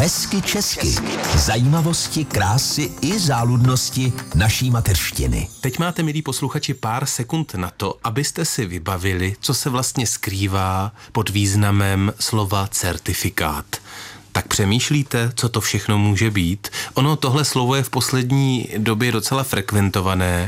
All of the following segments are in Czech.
Hezky česky. Zajímavosti, krásy i záludnosti naší mateřštiny. Teď máte, milí posluchači, pár sekund na to, abyste si vybavili, co se vlastně skrývá pod významem slova certifikát. Tak přemýšlíte, co to všechno může být? Ono, tohle slovo je v poslední době docela frekventované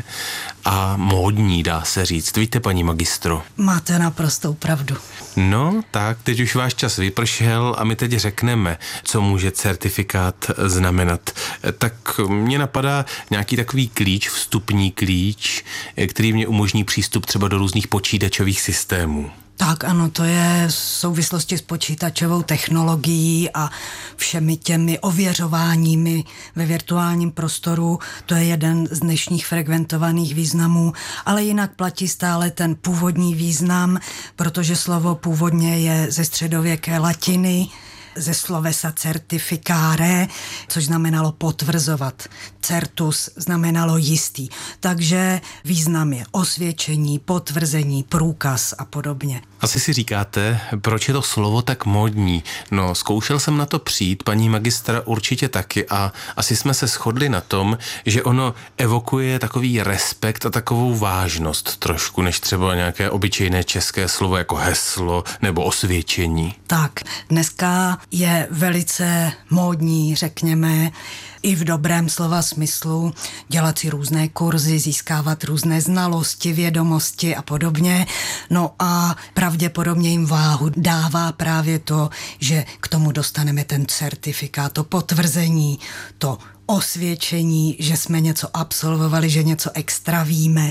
a módní, dá se říct. Víte, paní magistro? Máte naprostou pravdu. No, tak teď už váš čas vypršel a my teď řekneme, co může certifikát znamenat. Tak mně napadá nějaký takový klíč, vstupní klíč, který mě umožní přístup třeba do různých počítačových systémů. Tak ano, to je v souvislosti s počítačovou technologií a všemi těmi ověřováními ve virtuálním prostoru. To je jeden z dnešních frekventovaných významů, ale jinak platí stále ten původní význam, protože slovo původně je ze středověké latiny, ze slovesa certificare, což znamenalo potvrzovat. Certus znamenalo jistý. Takže význam je osvědčení, potvrzení, průkaz a podobně. Asi si říkáte, proč je to slovo tak módní? No, zkoušel jsem na to přijít, paní magistra určitě taky a asi jsme se shodli na tom, že ono evokuje takový respekt a takovou vážnost trošku, než třeba nějaké obyčejné české slovo jako heslo nebo osvědčení. Tak, dneska je velice módní, řekněme, i v dobrém slova smyslu, dělat si různé kurzy, získávat různé znalosti, vědomosti a podobně. No a pravděpodobně jim váhu dává právě to, že k tomu dostaneme ten certifikát, to potvrzení, to osvědčení, že jsme něco absolvovali, že něco extra víme.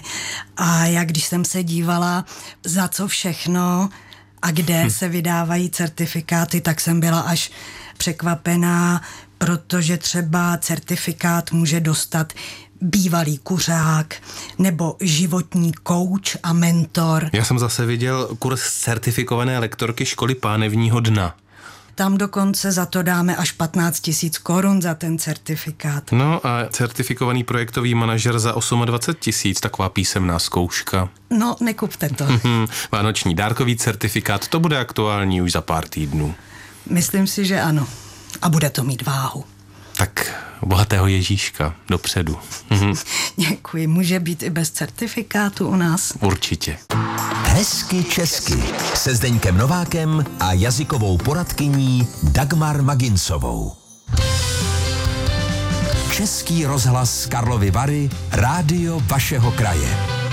A jak když jsem se dívala, za co všechno a kde se vydávají certifikáty, tak jsem byla až překvapená, protože třeba certifikát může dostat bývalý kuřák nebo životní kouč a mentor. Já jsem zase viděl kurz certifikované lektorky školy pánevního dna. Tam dokonce za to dáme až 15 000 korun za ten certifikát. No a certifikovaný projektový manažer za 28 000, taková písemná zkouška. No, nekupte to. Vánoční dárkový certifikát, to bude aktuální už za pár týdnů. Myslím si, že ano. A bude to mít váhu. Tak bohatého Ježíška dopředu. Děkuji, může být i bez certifikátu u nás. Určitě. Hezky česky se Zdeňkem Novákem a jazykovou poradkyní Dagmar Maginsovou. Český rozhlas Karlovy Vary, rádio vašeho kraje.